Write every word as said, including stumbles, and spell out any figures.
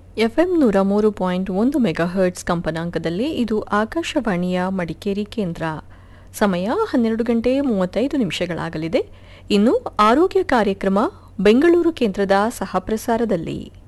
FM ನೂರ ಮೂರು point ಒಂದು ಮೆಗಾಹರ್ಟ್ಸ್ ಕಂಪನಾಂಕದಲ್ಲಿ ಇದು ಆಕಾಶವಾಣಿಯ ಮಡಿಕೇರಿ ಕೇಂದ್ರ. ಸಮಯ ಹನ್ನೆರಡು ಗಂಟೆ ಮೂವತ್ತೈದು ನಿಮಿಷಗಳಾಗಲಿದೆ. ಇನ್ನು ಆರೋಗ್ಯ ಕಾರ್ಯಕ್ರಮ ಬೆಂಗಳೂರು ಕೇಂದ್ರದ ಸಹಪ್ರಸಾರದಲ್ಲಿ.